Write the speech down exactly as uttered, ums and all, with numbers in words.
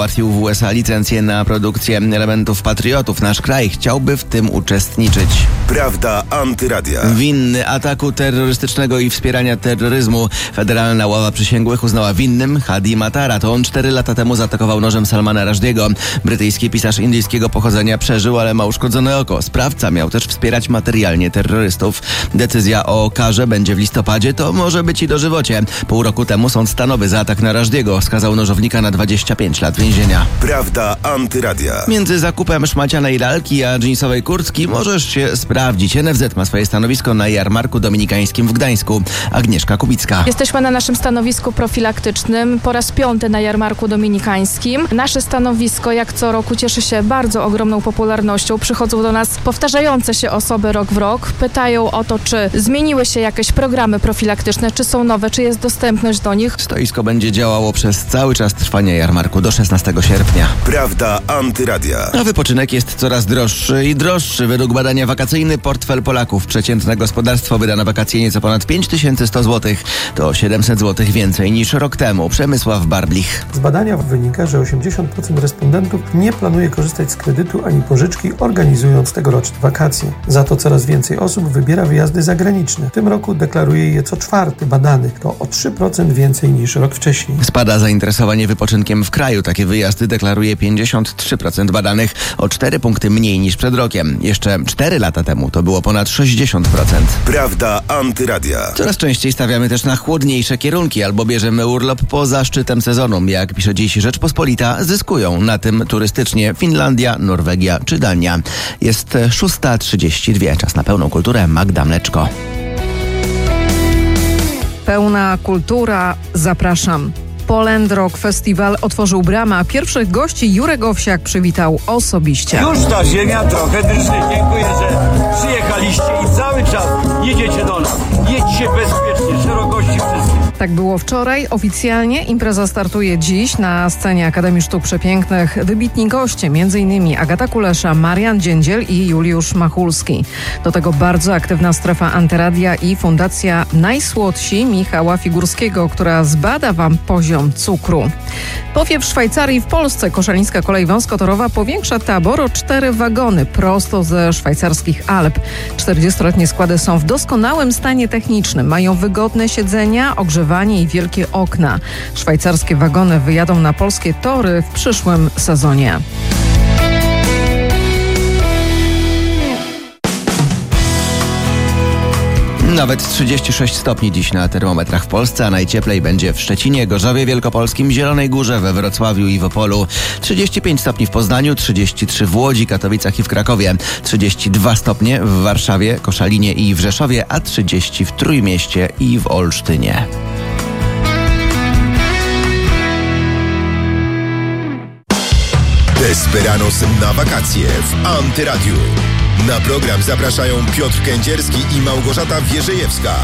Załatwił w U S A licencję na produkcję elementów patriotów. Nasz kraj chciałby w tym uczestniczyć. Prawda Antyradia. Winny ataku terrorystycznego i wspierania terroryzmu. Federalna ława przysięgłych uznała winnym Hadi Matara. To on cztery lata temu zaatakował nożem Salmana Rushdieego. Brytyjski pisarz indyjskiego pochodzenia przeżył, ale ma uszkodzone oko. Sprawca miał też wspierać materialnie terrorystów. Decyzja o karze będzie w listopadzie. To może być i dożywocie. Pół roku temu sąd stanowy za atak na Rushdieego skazał nożownika na dwadzieścia pięć lat więzienia. Prawda Antyradia. Między zakupem szmacianej lalki a dżinsowej kurtki możesz się sprawdzić. N F Z ma swoje stanowisko na jarmarku dominikańskim w Gdańsku. Agnieszka Kubicka. Jesteśmy na naszym stanowisku profilaktycznym po raz piąty na jarmarku dominikańskim. Nasze stanowisko jak co roku cieszy się bardzo ogromną popularnością. Przychodzą do nas powtarzające się osoby rok w rok. Pytają o to, czy zmieniły się jakieś programy profilaktyczne, czy są nowe, czy jest dostępność do nich. Stoisko będzie działało przez cały czas trwania jarmarku do szesnastego sierpnia. Prawda Antyradia. A wypoczynek jest coraz droższy i droższy. Według badania Wakacyjny Portfel Polaków przeciętne gospodarstwo wyda na wakacje nieco ponad pięć tysięcy sto złotych. To siedemset złotych więcej niż rok temu. Przemysław Barblich. Z badania wynika, że osiemdziesiąt procent respondentów nie planuje korzystać z kredytu ani pożyczki, organizując tegoroczne wakacje. Za to coraz więcej osób wybiera wyjazdy zagraniczne. W tym roku deklaruje je co czwarty badany. To o trzy procent więcej niż rok wcześniej. Spada zainteresowanie wypoczynkiem w kraju. Takie wyjazdy deklaruje pięćdziesiąt trzy procent badanych, o cztery punkty mniej niż przed rokiem. Jeszcze cztery lata temu to było ponad sześćdziesiąt procent. Prawda Antyradia. Coraz częściej stawiamy też na chłodniejsze kierunki albo bierzemy urlop poza szczytem sezonu. Jak pisze dziś Rzeczpospolita, zyskują na tym turystycznie Finlandia, Norwegia czy Dania. Jest szósta trzydzieści dwa. Czas na pełną kulturę. Magda Mleczko. Pełna kultura. Zapraszam. Poland Rock Festival otworzył bramę, a pierwszych gości Jurek Owsiak przywitał osobiście. Już ta ziemia trochę drży. Dziękuję, że przyjechaliście i cały czas jedziecie do nas. Jedźcie bezpiecznie, szerokości wszystkich. Tak było wczoraj. Oficjalnie impreza startuje dziś. Na scenie Akademii Sztuk Przepięknych wybitni goście, m.in. Agata Kulesza, Marian Dziędziel i Juliusz Machulski. Do tego bardzo aktywna strefa Antyradia i Fundacja Najsłodsi Michała Figurskiego, która zbada wam poziom cukru. Powiew Szwajcarii w Polsce. Koszalińska Kolej Wąskotorowa powiększa tabor o cztery wagony prosto ze szwajcarskich Alp. czterdziestoletnie składy są w doskonałym stanie technicznym. Mają wygodne siedzenia, ogrzewanie i wielkie okna. Szwajcarskie wagony wyjadą na polskie tory w przyszłym sezonie. Nawet trzydzieści sześć stopni dziś na termometrach w Polsce, a najcieplej będzie w Szczecinie, Gorzowie Wielkopolskim, Zielonej Górze, we Wrocławiu i w Opolu. trzydzieści pięć stopni w Poznaniu, trzydzieści trzy w Łodzi, Katowicach i w Krakowie, trzydzieści dwa stopnie w Warszawie, Koszalinie i w Rzeszowie, a trzydzieści w Trójmieście i w Olsztynie. Desperados na wakacje w Antyradiu. Na program zapraszają Piotr Kędzierski i Małgorzata Wierzejewska.